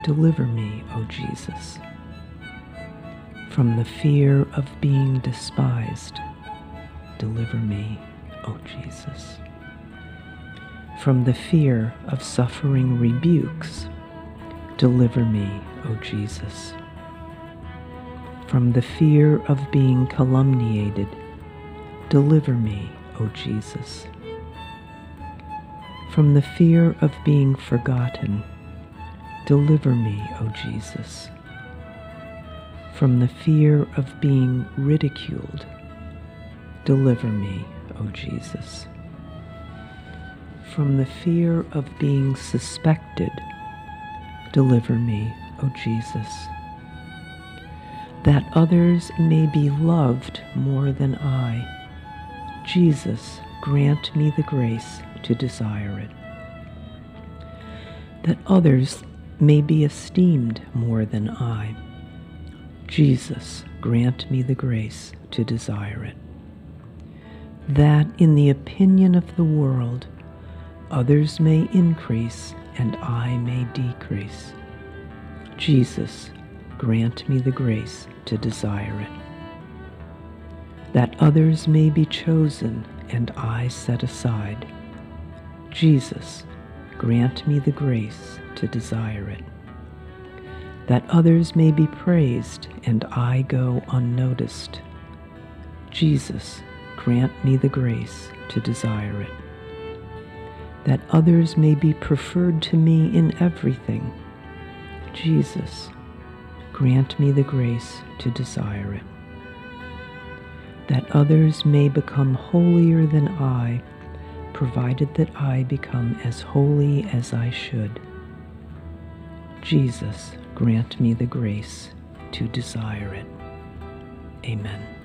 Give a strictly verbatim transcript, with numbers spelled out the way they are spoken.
Deliver me, O Jesus, from the fear of being despised. Deliver me, O Jesus, from the fear of suffering rebukes. Deliver me, O Jesus, from the fear of being calumniated. Deliver me, O Jesus, from the fear of being forgotten. Deliver me, O Jesus, from the fear of being ridiculed. Deliver me, O Jesus, from the fear of being suspected. Deliver me, O Jesus, that others may be loved more than I. Jesus, grant me the grace to desire it. That others may be esteemed more than I. Jesus, grant me the grace to desire it. That in the opinion of the world, others may increase and I may decrease. Jesus, grant me the grace to desire it. That others may be chosen and I set aside. Jesus, grant me the grace to desire it. That others may be praised and I go unnoticed. Jesus, grant me the grace to desire it. That others may be preferred to me in everything. Jesus, grant me the grace to desire it. That others may become holier than I, provided that I become as holy as I should. Jesus, grant me the grace to desire it. Amen.